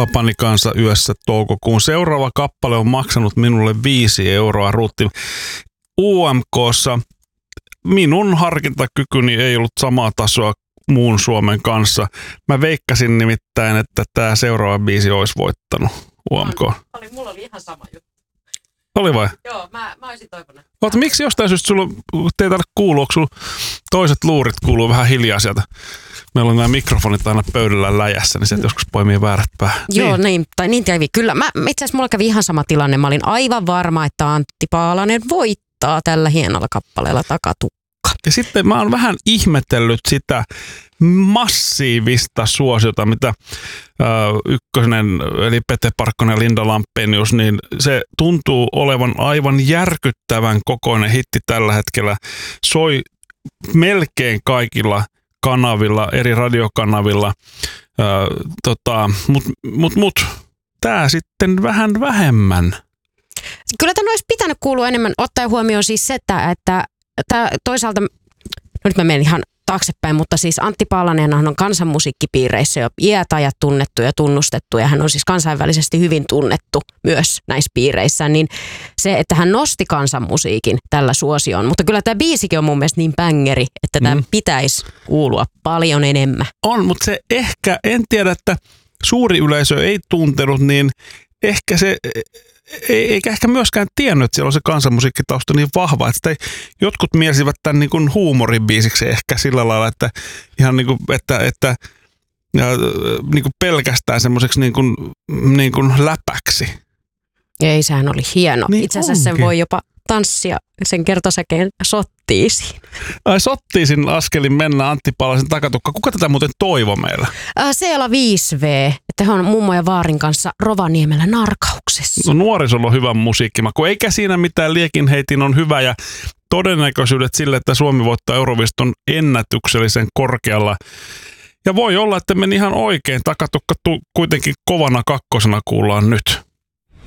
Vapani kansa yössä toukokuun. Seuraava kappale on maksanut minulle 5 euroa. Ruutti UMK:ssa. Minun harkintakykyni ei ollut samaa tasoa muun Suomen kanssa. Mä veikkasin nimittäin, että tämä seuraava biisi olisi voittanut UMK. Mulla oli ihan sama juttu. Oli vai? Joo, mä olisin toivonut. Oota, miksi jostain syystä sulla ei tarvitse kuulua, onko sulla toiset luurit kuuluu vähän hiljaa sieltä? Meillä on nämä mikrofonit aina pöydällä läjässä, niin sieltä joskus poimii väärät päähän. Joo, niin kävi. Kyllä, itse asiassa mulla kävi ihan sama tilanne. Mä olin aivan varma, että Antti Paalanen voittaa tällä hienolla kappaleella Takatukka. Ja sitten mä oon vähän ihmetellyt sitä massiivista suosiota, mitä Ykkönen, eli Pete Parkkonen ja Linda Lampenius, niin se tuntuu olevan aivan järkyttävän kokoinen hitti tällä hetkellä. Soi melkein kaikilla eri radiokanavilla, mutta tämä sitten vähän vähemmän. Kyllä tämän olisi pitänyt kuulua enemmän, ottaen huomioon siis se, että toisaalta, nyt mä menen ihan taaksepäin, mutta siis Antti Paalanenhan on kansanmusiikkipiireissä jo iät ajat tunnettu ja tunnustettu, ja hän on siis kansainvälisesti hyvin tunnettu myös näissä piireissä, niin se, että hän nosti kansanmusiikin tällä suosioon, mutta kyllä tämä biisikin on mun mielestä niin bängeri, että tämä pitäisi kuulua paljon enemmän. On, mutta se ehkä, en tiedä, että suuri yleisö ei tuntenut, niin ehkä se eikä ehkä myöskään tiennyt, että siellä on se kansanmusiikkitausta niin vahva, että jotkut mielsivät tämän niin kuin huumoribiisiksi ehkä sillä lailla, että ihan niin kuin, että niin kuin pelkästään semmoiseksi niin kuin läpäksi. Ei, sehän oli hieno. Niin itse asiassa sen voi jopa tanssia sen kertosäkeen sottiisiin. Sottiisin askelin mennä Antti Paalasen Takatukka. Kuka tätä muuten toivo meillä? Seela 5V, että hän on mummo ja vaarin kanssa Rovaniemellä Narkauksessa. No, nuorisolla on hyvä musiikkimaku. Eikä siinä mitään, liekinheitin on hyvä ja todennäköisyydet sille, että Suomi voittaa Euroviston ennätyksellisen korkealla. Ja voi olla, että meni ihan oikein. Takatukka kuitenkin kovana kakkosena kuullaan nyt.